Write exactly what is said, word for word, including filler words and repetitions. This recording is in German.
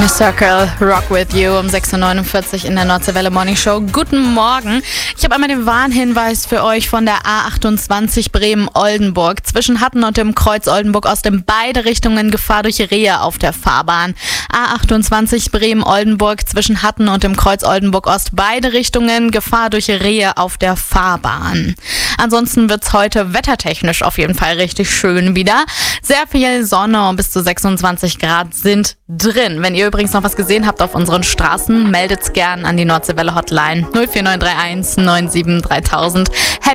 Circle, Rock With You um sechs Uhr neunundvierzig in der Nordseewelle Morning Show. Guten Morgen. Ich habe einmal den Warnhinweis für euch von der A achtundzwanzig Bremen-Oldenburg. Zwischen Hatten und dem Kreuz Oldenburg aus in beide Richtungen Gefahr durch Rehe auf der Fahrbahn. A achtundzwanzig Bremen-Oldenburg zwischen Hatten und dem Kreuz Oldenburg Ost beide Richtungen Gefahr durch Rehe auf der Fahrbahn. Ansonsten wird's heute wettertechnisch auf jeden Fall richtig schön wieder. Sehr viel Sonne und bis zu sechsundzwanzig Grad sind drin. Wenn ihr übrigens noch was gesehen habt auf unseren Straßen, meldet's gern an die Nordseewelle Hotline null vier neun drei eins neun sieben drei tausend.